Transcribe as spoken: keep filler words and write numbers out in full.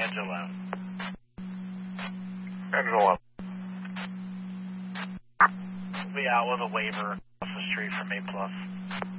Edge eleven. Edge eleven. We'll be out with a waiver across the street from A plus.